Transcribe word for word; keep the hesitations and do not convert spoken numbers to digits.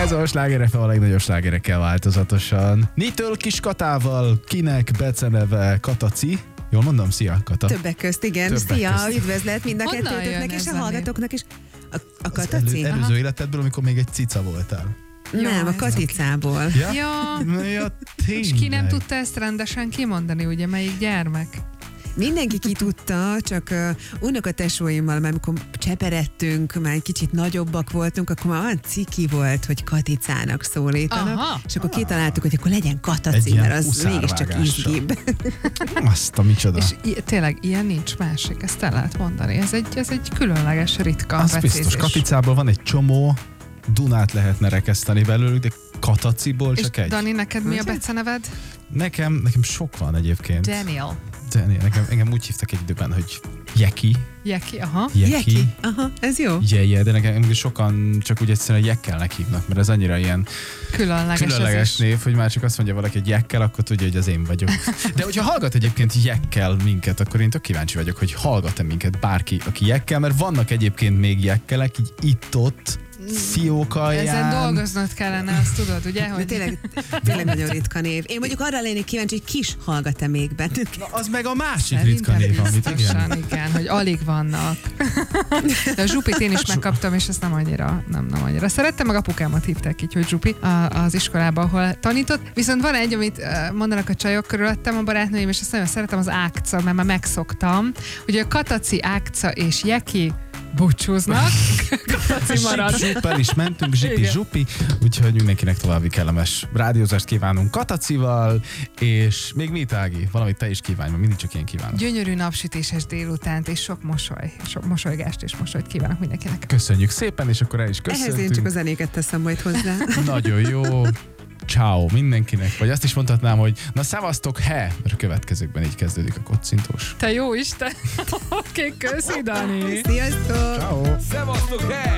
Ez a slágerek a legnagyobb slágerekkel változatosan. Nitől Kiskatával, kinek beceneve Kataci. Jól mondom? Szia, Kata. Többek közt, igen. Többek Szia, közt. üdvözlet mind a Honnan kettőtöknek jön és ez a a hallgatóknak is. A, a Az Kataci? elő, előző életedből, amikor még egy cica voltál. Nem, a ez Katicából. Ja? Ja, Ja, tényleg. és ki nem tudta ezt rendesen kimondani, ugye, melyik gyermek? Mindenki ki tudta, csak uh, unokatesóimmal, mert amikor cseperedtünk, már egy kicsit nagyobbak voltunk, akkor már olyan ciki volt, hogy Katicának szólítanak, Aha. és akkor kitaláltuk, hogy akkor legyen Egy Kataci, ilyen mert az mégiscsak huszárvágással. izgibb. Azt a micsoda. És i- tényleg ilyen nincs másik, ezt el lehet mondani. Ez egy, ez egy különleges, ritka Az becézés. biztos, Katicából van egy csomó, Dunát lehetne rekeszteni belőlük, de Kataciból És csak egy. Dani, neked mi a Ugye? beceneved? Nekem, nekem sok van egyébként. Daniel. Daniel. Nekem, engem úgy hívtak egy időben, hogy Jeki. Jeki, aha. Jeki. Jeki. Aha, ez jó. Jeje, de nekem engem sokan csak úgy egyszerűen Jekkelnek hívnak, mert ez annyira ilyen Különleges, különleges ez is. név, hogy már csak azt mondja valaki, hogy Jekkel, akkor tudja, hogy az én vagyok. De hogyha hallgat egyébként Jekkel minket, akkor én tök kíváncsi vagyok, hogy hallgat-e minket bárki, aki Jekkel, mert vannak egyébként még Jekkelek, így itt-ott, fiókalján. Ezen dolgoznod kellene, azt tudod, ugye? De Hogy tényleg, tényleg nagyon ritka név. Én mondjuk arra lennék kíváncsi, hogy kis hallgat-e még bennünket. Na, az meg a másik Szerintem ritka név, amit biztosan, igen. igen, hogy alig vannak. De a Zsupit én is megkaptam, és ezt nem annyira, nem, nem annyira. Szerettem, meg apukámat hívták így, hogy Zsupi a- az iskolában, ahol tanított. Viszont van egy, amit eh, mondanak a csajok körülöttem, a barátnőim, és ezt nagyon szeretem, az Ákca, mert már megszoktam. Ugye a Kataci, Ákca és Jeki búcsúznak. Kataci marad. Zsuppel is mentünk, zsipi, Igen. zsupi, úgyhogy mindenkinek további kellemes rádiózást kívánunk Katacival, és még mit, Ági? Valamit te is kívánj, mert mindig csak én kívánok. Gyönyörű napsütéses délutánt, és sok mosoly, sok mosolygást és mosolyt kívánok mindenkinek. Köszönjük szépen, és akkor el is Ehhez én köszöntünk. csak a zenéket teszem majd hozzá. Nagyon jó. Ciao mindenkinek. Vagy azt is mondhatnám, hogy na szevasztok, he! Mert a következőkben így kezdődik a kocintós. Te jó Isten! Oké, köszi, Dani! Sziasztok! Ciao. Szevasztok, he!